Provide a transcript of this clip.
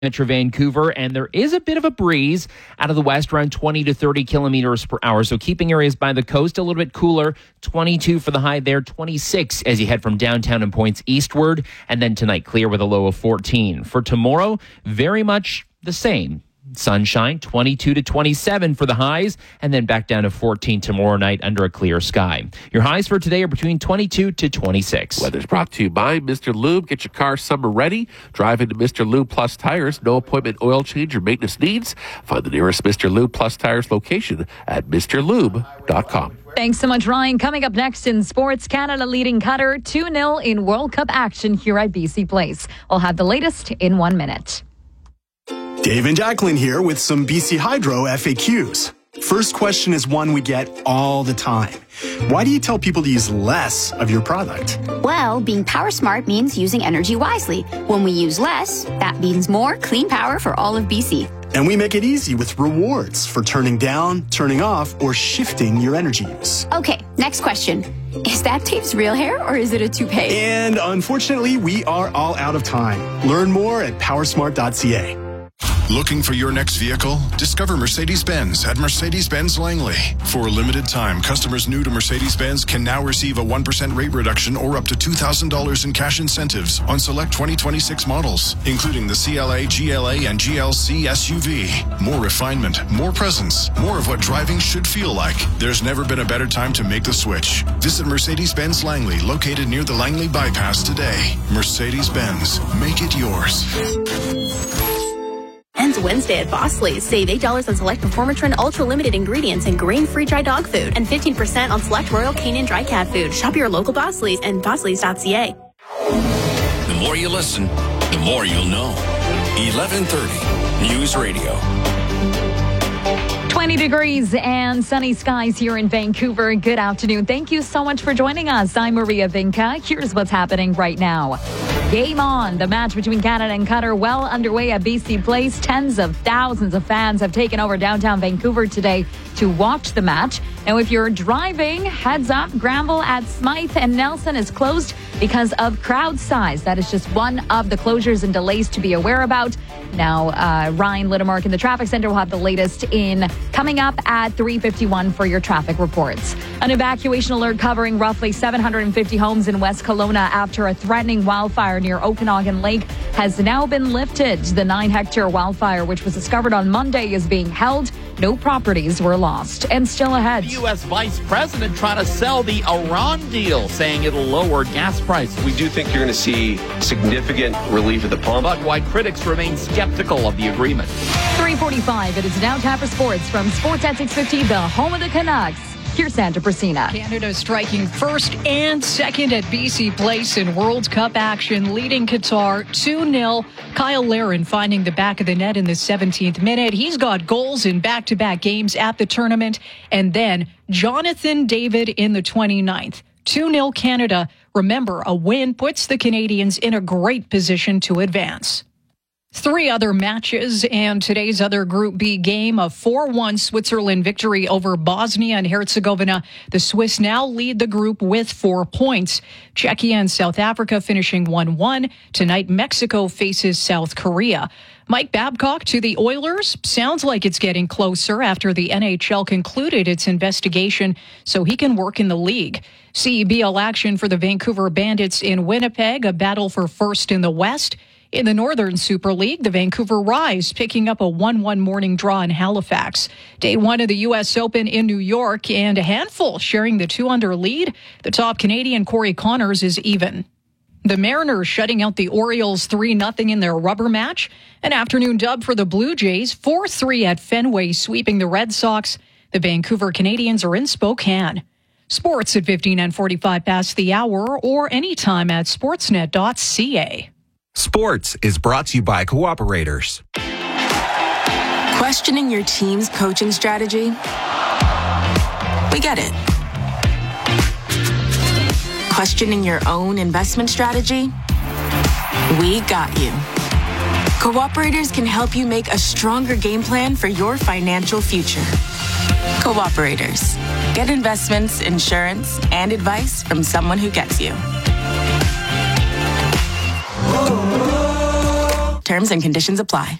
Metro Vancouver, and there is a bit of a breeze out of the west, around 20 to 30 kilometers per hour. So keeping areas by the coast a little bit cooler. 22 for the high there, 26 as you head from downtown and points eastward. And then tonight, clear with a low of 14. For tomorrow, very much the same. Sunshine, 22 to 27 for the highs, and then back down to 14 tomorrow night under a clear sky. Your highs for today are between 22 to 26. Weather's brought to you by Mr. Lube. Get your car summer ready. Drive into Mr. Lube Plus Tires. No appointment oil change or maintenance needs. Find the nearest Mr. Lube Plus Tires location at mrlube.com. Thanks so much, Ryan. Coming up next in sports, Canada leading Qatar 2-0 in World Cup action here at BC Place. We'll have the latest in 1 minute. Dave and Jacqueline here with some BC Hydro FAQs. First question is one we get all the time. Why do you tell people to use less of your product? Well, being power smart means using energy wisely. When we use less, that means more clean power for all of BC. And we make it easy with rewards for turning down, turning off, or shifting your energy use. Okay, next question. Is that Dave's real hair or is it a toupee? And unfortunately, we are all out of time. Learn more at powersmart.ca. Looking for your next vehicle? Discover Mercedes-Benz at Mercedes-Benz Langley. For a limited time, customers new to Mercedes-Benz can now receive a 1% rate reduction or up to $2,000 in cash incentives on select 2026 models, including the CLA, GLA, and GLC SUV. More refinement, more presence, more of what driving should feel like. There's never been a better time to make the switch. Visit Mercedes-Benz Langley, located near the Langley Bypass today. Mercedes-Benz, make it yours. Ends Wednesday at Bosley's. Save $8 on select Performatrin Ultra Limited ingredients and grain-free dry dog food, and 15% on select Royal Canin dry cat food. Shop your local Bosley's and bosleys.ca. The more you listen, the more you'll know. 1130 News Radio. 20 degrees and sunny skies here in Vancouver. Good afternoon. Thank you so much for joining us. I'm Maria Vinca. Here's what's happening right now. Game on. The match between Canada and Qatar well underway at BC Place. Tens of thousands of fans have taken over downtown Vancouver today to watch the match. Now, if you're driving, heads up, Granville at Smythe and Nelson is closed because of crowd size. That is just one of the closures and delays to be aware about. Now, Ryan Littermark in the traffic center will have the latest in coming up at 3:51 for your traffic reports. An evacuation alert covering roughly 750 homes in West Kelowna after a threatening wildfire near Okanagan Lake has now been lifted. The 9-hectare wildfire, which was discovered on Monday, is being held. No properties were lost. And still ahead. The U.S. Vice President trying to sell the Iran deal, saying it'll lower gas prices. We do think you're going to see significant relief at the pump. But why critics remain skeptical of the agreement. 3:45. It is now time for sports from Sports at 650, the home of the Canucks. Here's Sandra Brasina. Canada striking first and second at BC Place in World Cup action, leading Qatar 2-0. Kyle Larin finding the back of the net in the 17th minute. He's got goals in back-to-back games at the tournament. And then Jonathan David in the 29th. 2-0 Canada. Remember, a win puts the Canadians in a great position to advance. 3 other matches and today's other Group B game, a 4-1 Switzerland victory over Bosnia and Herzegovina. The Swiss now lead the group with 4 points. Czechia and South Africa finishing 1-1. Tonight, Mexico faces South Korea. Mike Babcock to the Oilers. Sounds like it's getting closer after the NHL concluded its investigation so he can work in the league. CEBL action for the Vancouver Bandits in Winnipeg, a battle for first in the West. In the Northern Super League, the Vancouver Rise picking up a 1-1 morning draw in Halifax. Day 1 of the U.S. Open in New York, and a handful sharing the 2-under lead. The top Canadian, Corey Connors, is even. The Mariners shutting out the Orioles 3-0 in their rubber match. An afternoon dub for the Blue Jays, 4-3 at Fenway, sweeping the Red Sox. The Vancouver Canadians are in Spokane. Sports at 15 and 45 past the hour, or anytime at sportsnet.ca. Sports is brought to you by Cooperators. Questioning your team's coaching strategy? We get it. Questioning your own investment strategy? We got you. Cooperators can help you make a stronger game plan for your financial future. Cooperators. Get investments, insurance, and advice from someone who gets you. Terms and conditions apply.